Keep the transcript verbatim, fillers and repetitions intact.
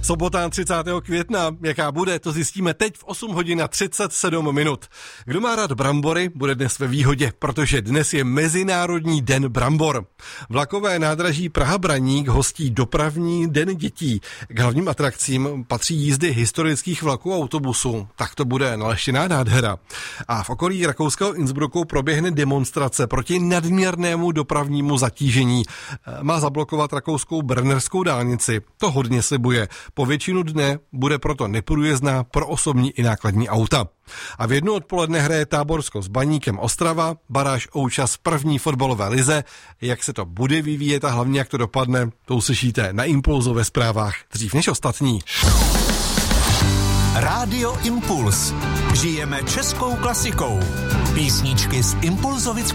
Sobota třicátého května, jaká bude, to zjistíme teď v osm hodin a třicet sedm minut. Kdo má rád brambory, bude dnes ve výhodě, protože dnes je Mezinárodní den brambor. Vlakové nádraží Praha-Braník hostí dopravní den dětí. K hlavním atrakcím patří jízdy historických vlaků a autobusů. Tak to bude naleštěná nádhera. A v okolí rakouského Innsbrucku proběhne demonstrace proti nadměrnému dopravnímu zatížení. Má zablokovat rakouskou Brennerskou dálnici. To hodně slibuje. Po většinu dne bude proto neprůjezdná pro osobní i nákladní auta. A v jednu odpoledne hraje Táborsko s Baníkem Ostrava, baráž o účast v první fotbalové lize. Jak se to bude vyvíjet a hlavně jak to dopadne, to uslyšíte na Impulzu ve zprávách dřív než ostatní. Rádio Impuls. Žijeme českou klasikou. Písničky z Impulzovic